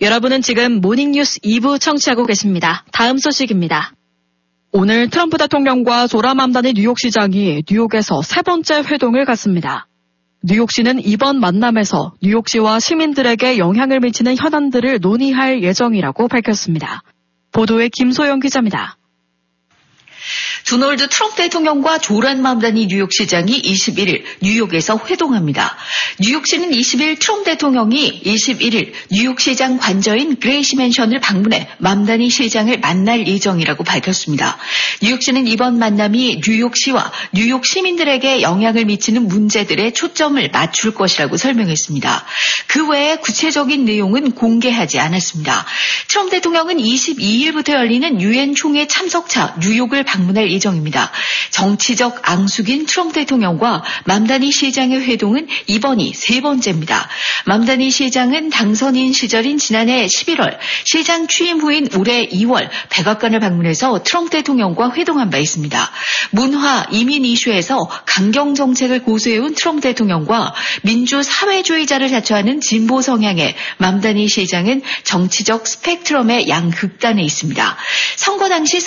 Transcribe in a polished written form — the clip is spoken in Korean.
여러분은 지금 모닝뉴스 2부 청취하고 계십니다. 다음 소식입니다. 오늘 트럼프 대통령과 조라 맘다니 뉴욕시장이 뉴욕에서 세 번째 회동을 갖습니다. 뉴욕시는 이번 만남에서 뉴욕시와 시민들에게 영향을 미치는 현안들을 논의할 예정이라고 밝혔습니다. 보도에 김소영 기자입니다. 도널드 트럼프 대통령과 조란 맘다니 뉴욕시장이 21일 뉴욕에서 회동합니다. 뉴욕시는 20일 트럼프 대통령이 21일 뉴욕시장 관저인 그레이시 맨션을 방문해 맘다니 시장을 만날 예정이라고 밝혔습니다. 뉴욕시는 이번 만남이 뉴욕시와 뉴욕 시민들에게 영향을 미치는 문제들에 초점을 맞출 것이라고 설명했습니다. 그 외에 구체적인 내용은 공개하지 않았습니다. 트럼프 대통령은 22일부터 열리는 유엔 총회 참석차 뉴욕을 방문할 예정입니다. 정치적 앙숙인 트럼프 대통령과 맘다니 시장의 회동은 이번이 세 번째입니다. 맘다니 시장은 당선인 시절인 지난해 11월, 시장 취임 후인 올해 2월 백악관을 방문해서 트럼프 대통령과 회동한 바 있습니다. 문화, 이민 이슈에서 강경 정책을 고수해온 트럼프 대통령과 민주 사회주의자를 자처하는 진보 성향의 맘다니 시장은 정치적 스펙트럼의 양극단에 있습니다. 선거 당시